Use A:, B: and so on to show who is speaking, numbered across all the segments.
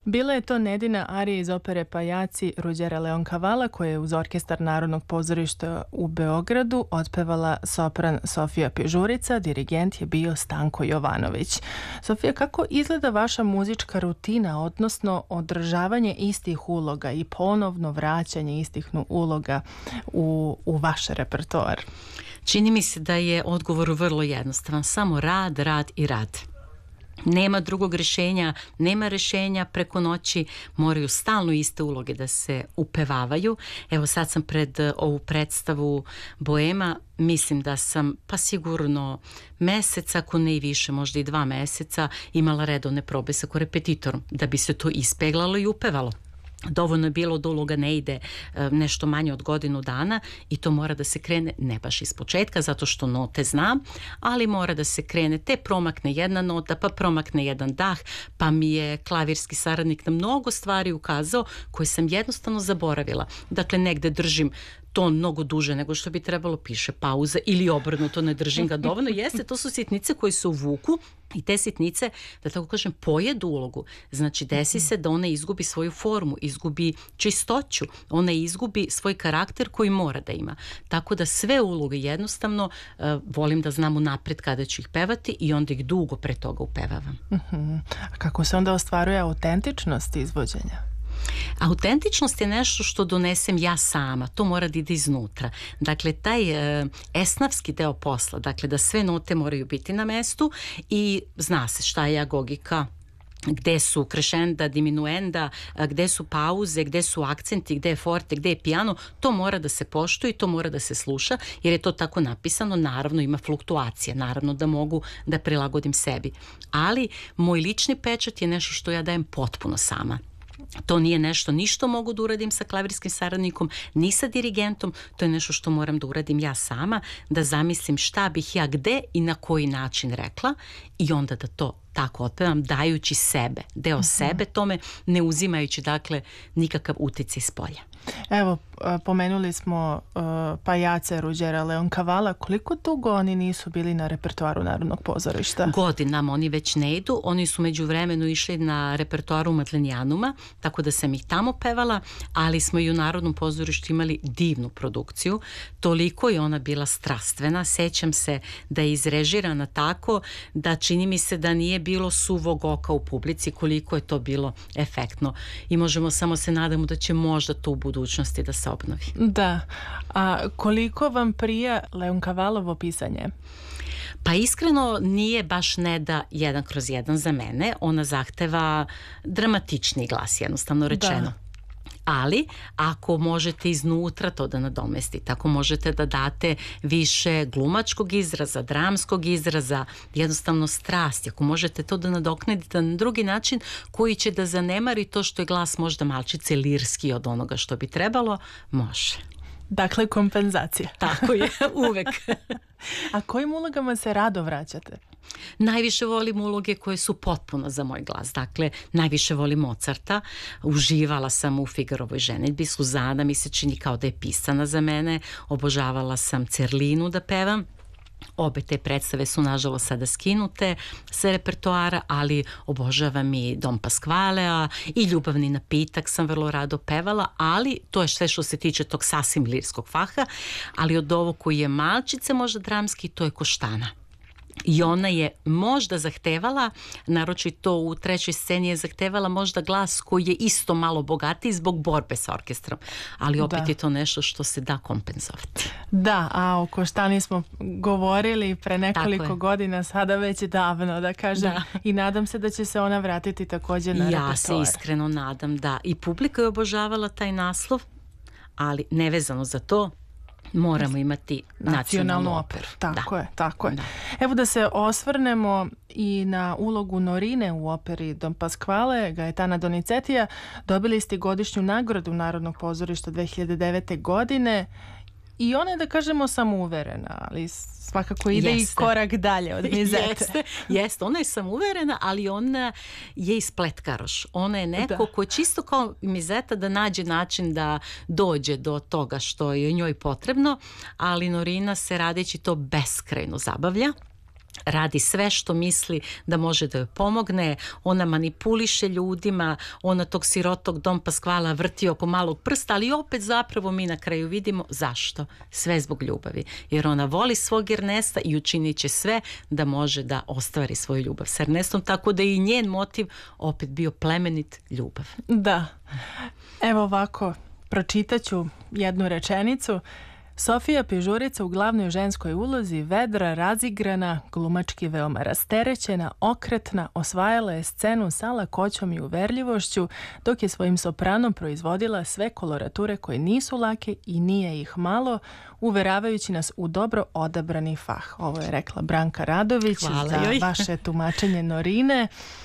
A: Bila je to Nedina arija iz opere Pajaci Ruđera Leoncavala, koja je uz orkestar Narodnog pozorišta u Beogradu otpevala sopran Sofija Pežurica, dirigent je bio Stanko Jovanović. Sofija, kako izgleda vaša muzička rutina, odnosno održavanje istih uloga i ponovno vraćanje istih uloga u vaš repertoar?
B: Čini mi se da je odgovor vrlo jednostavan, samo rad, rad i rad. Nema drugog rješenja, nema rješenja preko noći, moraju stalno iste uloge da se upevavaju. Evo sad sam pred ovu predstavu Boema, mislim da sam pa sigurno mesec, ako ne i više, možda i 2 meseca, imala redovne probe sa korepetitorom da bi se to ispeglalo i upevalo. Dovoljno je bilo da uloga ne ide nešto manje od godinu dana i to mora da se krene ne baš iz početka zato što note znam, ali mora da se krene, te promakne jedna nota, pa promakne jedan dah, pa mi je klavirski saradnik na mnogo stvari ukazao koje sam jednostavno zaboravila. Dakle, negde držim ton mnogo duže nego što bi trebalo, piše pauza ili obrnuto, ne držim ga dovoljno. Jeste, to su sitnice koje se uvuku i te sitnice, da tako kažem, pojedu ulogu. Znači, desi se da ona izgubi svoju formu, izgubi čistoću, ona izgubi svoj karakter koji mora da ima. Tako da sve uloge jednostavno volim da znam unapred kada ću ih pevati i onda ih dugo pre toga upevavam.
A: A kako se onda ostvaruje autentičnost izvođenja?
B: Autentičnost je nešto što donesem ja sama, to mora da ide iznutra. Dakle, taj esnavski deo posla, dakle da sve note moraju biti na mestu i zna se šta je agogika, gde su krešenda, diminuenda, gde su pauze, gde su akcenti, gde je forte, gde je piano, to mora da se poštuje i to mora da se sluša, jer je to tako napisano, naravno ima fluktuacije, naravno da mogu da prilagodim sebi. Ali moj lični pečat je nešto što ja dajem potpuno sama. To nije nešto, ni što mogu da uradim sa klavirskim saradnikom, ni sa dirigentom, to je nešto što moram da uradim ja sama, da zamislim šta bih ja gde i na koji način rekla i onda da to tako otpevam, dajući sebe, deo sebe tome, ne uzimajući dakle nikakav uticaj s polja.
A: Evo, pomenuli smo Pajace Ruđera Leoncavala. Koliko dugo oni nisu bili na repertoaru Narodnog pozorišta?
B: Godinama oni već ne idu. Oni su međuvremenu išli na repertoaru Matlenijanuma, tako da sam ih tamo pevala, ali smo i u Narodnom pozorištu imali divnu produkciju. Toliko je ona bila strastvena. Sećam se da je izrežirana tako da čini mi se da nije bilo suvog oka u publici, koliko je to bilo efektno. I možemo samo se nadamo da će možda to u budućnosti da se obnovi.
A: Da. A koliko vam prija Leoncavalovo pisanje?
B: Pa iskreno nije baš Neda 1/1 za mene. Ona zahteva dramatični glas, jednostavno rečeno. Da. Ali ako možete iznutra to da nadomestite, ako možete da date više glumačkog izraza, dramskog izraza, jednostavno strasti, ako možete to da nadoknadite na drugi način koji će da zanemari to što je glas možda malčice lirski od onoga što bi trebalo, može.
A: Dakle, kompenzacija.
B: Tako je, uvek.
A: A kojim ulogama se rado vraćate?
B: Najviše volim uloge koje su potpuno za moj glas. Dakle, najviše volim Mozarta. Uživala sam u Figarovoj ženidbi. Suzana mi se čini kao da je pisana za mene. Obožavala sam Cerlinu da pevam. Obe te predstave su nažalost sada skinute sa repertoara, ali obožavam i Don Pasqualea i Ljubavni napitak sam vrlo rado pevala, ali to je sve što se tiče tog sasvim lirskog faha, ali od ovog koji je malčice možda dramski, to je Koštana. I ona je možda zahtevala, naročito u trećoj sceni je zahtevala možda glas koji je isto malo bogatiji zbog borbe sa orkestrom, ali opet je to nešto što se da kompenzovati.
A: Da, a o Koštani smo govorili pre nekoliko godina, sada već davno, da kažem, i nadam se da će se ona vratiti također na repertoar.
B: Ja se iskreno nadam, da. I publika je obožavala taj naslov, ali nevezano za to, moramo imati nacionalnu operu.
A: Tako je. Evo da se osvrnemo i na ulogu Norine u operi Don Pasquale Gaetana Donizetija. Dobili ste godišnju nagradu Narodnog pozorišta 2009. godine i ona je, da kažemo, samouverena, ali svakako ide i korak dalje od Mizete.
B: Jeste, ona je samouverena, ali ona je i spletkaroš. Ona je neko ko čisto kao Mizeta da nađe način da dođe do toga što je njoj potrebno, ali Norina se radeći to beskrajno zabavlja. radi sve što misli da može da joj pomogne, ona manipuliše ljudima, ona tog sirotog Don Pasquala vrti oko malog prsta, ali opet zapravo mi na kraju vidimo zašto. Sve zbog ljubavi. Jer ona voli svog Ernesta i učinit će sve da može da ostvari svoju ljubav s Ernestom, tako da je i njen motiv opet bio plemenit ljubav.
A: Da. Evo ovako, pročitaću jednu rečenicu. Sofija Pižurica u glavnoj ženskoj ulozi, vedra, razigrana, glumački veoma rasterećena, okretna, osvajala je scenu sa lakoćom i uverljivošću, dok je svojim sopranom proizvodila sve kolorature koje nisu lake i nije ih malo, uveravajući nas u dobro odabrani fah. Ovo je rekla Branka Radović.
B: Hvala
A: za
B: joj.
A: vaše tumačenje Norine.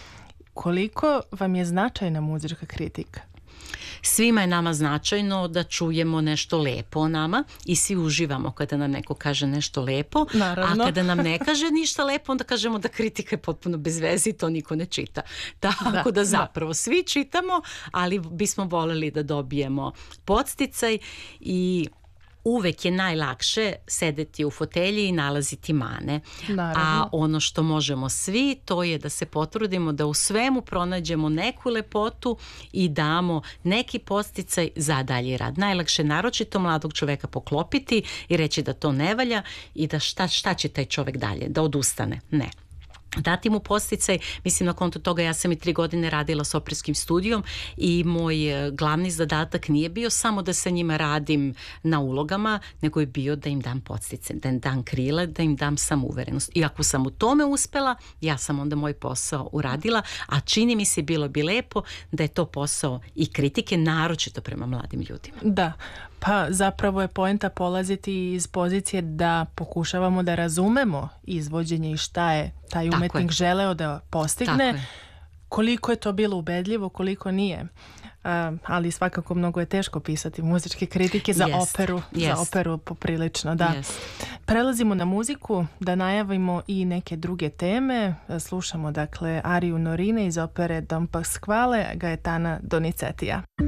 A: Koliko vam je značajna muzička kritika?
B: Svima je nama značajno da čujemo nešto lepo o nama i svi uživamo kada nam neko kaže nešto lepo.
A: Naravno.
B: A kada nam ne kaže ništa lepo, onda kažemo da kritika je potpuno bez veze i to niko ne čita. Tako da zapravo svi čitamo, ali bismo voljeli da dobijemo podsticaj i uvek je najlakše sedeti u fotelji i nalaziti mane.
A: Naravno.
B: A ono što možemo svi, to je da se potrudimo da u svemu pronađemo neku lepotu i damo neki podsticaj za dalji rad. Najlakše naročito mladog čoveka poklopiti i reći da to ne valja i da šta će taj čovek dalje, da odustane. Ne. Dati mu podsticaj, mislim na konto toga ja sam i 3 godine radila s operskim studijom i moj glavni zadatak nije bio samo da sa njima radim na ulogama, nego je bio da im dam podsticaj, da im dam krila, da im dam samouverenost. I ako sam u tome uspela, ja sam onda moj posao uradila, a čini mi se bilo bi lepo da je to posao i kritike, naročito prema mladim ljudima.
A: Da, pa zapravo je poenta polaziti iz pozicije da pokušavamo da razumemo izvođenje i šta je taj umetnik želeo da postigne, koliko je to bilo ubedljivo, koliko nije. Ali svakako mnogo je teško pisati muzičke kritike za operu, za operu poprilično, da. Prelazimo na muziku, da najavimo i neke druge teme. Slušamo dakle ariju Norine iz opere Don Pasquale Gaetana Donizetija.